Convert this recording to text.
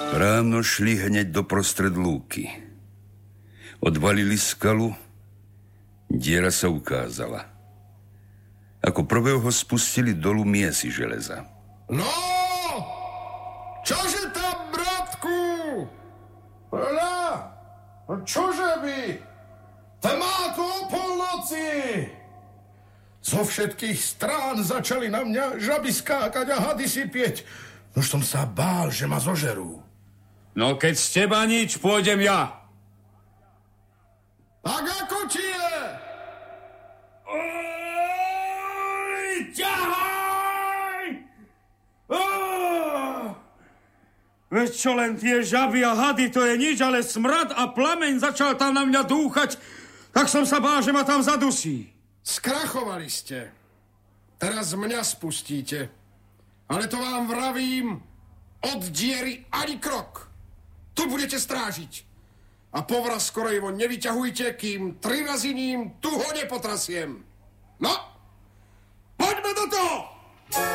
Ráno šli hneď doprostred lúky. Odvalili skalu, diera sa ukázala. Ako prvého ho spustili dolu miesy železa. No! Čože tam, bratku? Hľa! Čože by? Tmá tu o polnoci! Zo všetkých strán začali na mňa žaby skákať a hady sypieť. Už som sa bál, že ma zožerú. No keď z teba nič, pôjdem ja. Tak ako ti je? Ťahaj! Veď čo len tie žaby a hady, to je nič, ale smrad a plameň začal tam na mňa dúchať, tak som sa bál, že ma tam zadusí. Skrachovali ste. Teraz mňa spustíte. Ale to vám vravím, od diery ani krok. Tu budete strážiť. A povraz skorojivo nevyťahujte, kým 3 razy ním tu ho nepotrasiem. No, poďme do toho!